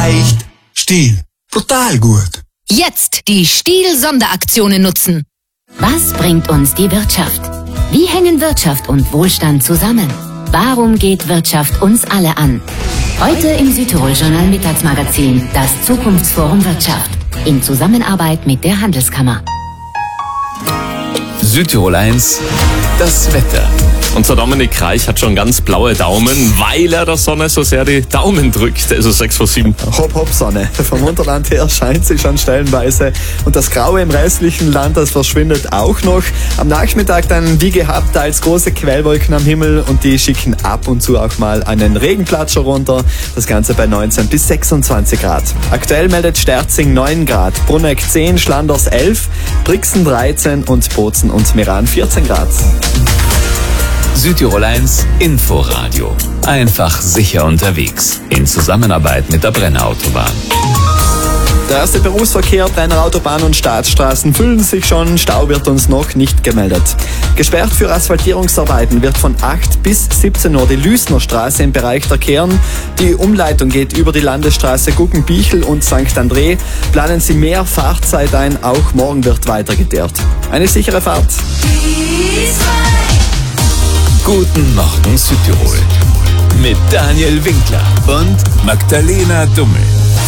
leicht. Stihl. Total gut. Jetzt die Stihl-Sonderaktionen nutzen. Was bringt uns die Wirtschaft? Wie hängen Wirtschaft und Wohlstand zusammen? Warum geht Wirtschaft uns alle an? Heute im Südtirol-Journal Mittagsmagazin, das Zukunftsforum Wirtschaft, in Zusammenarbeit mit der Handelskammer. Südtirol 1, das Wetter. Unser Dominik Reich hat schon ganz blaue Daumen, weil er der Sonne so sehr die Daumen drückt. Also 6 vor 7. Hopp, hopp, Sonne. Vom Unterland her scheint sie schon stellenweise. Und das Graue im restlichen Land, das verschwindet auch noch. Am Nachmittag dann, wie gehabt, teils große Quellwolken am Himmel und die schicken ab und zu auch mal einen Regenplatscher runter. Das Ganze bei 19 bis 26 Grad. Aktuell meldet Sterzing 9 Grad, Brunegg 10, Schlanders 11, Brixen 13 und Bozen und Meran 14 Grad. Südtirol 1 Inforadio. Einfach sicher unterwegs. In Zusammenarbeit mit der Brenner Autobahn. Der erste Berufsverkehr, Brenner Autobahn und Staatsstraßen füllen sich schon, Stau wird uns noch nicht gemeldet. Gesperrt für Asphaltierungsarbeiten wird von 8 bis 17 Uhr die Lüßner Straße im Bereich der Kern. Die Umleitung geht über die Landesstraße Guggenbichel und St. André. Planen Sie mehr Fahrzeit ein, auch morgen wird weitergeteert. Eine sichere Fahrt. Guten Morgen Südtirol. Mit Daniel Winkler und Magdalena Dummel.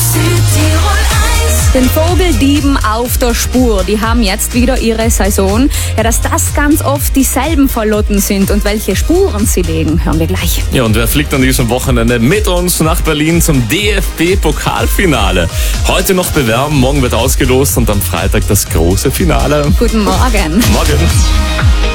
Den Vogeldieben auf der Spur, die haben jetzt wieder ihre Saison. Ja, dass das ganz oft dieselben Verlotten sind und welche Spuren sie legen, hören wir gleich. Ja, und wer fliegt an diesem Wochenende mit uns nach Berlin zum DFB-Pokalfinale? Heute noch bewerben, morgen wird ausgelost und am Freitag das große Finale. Guten Morgen. Morgen.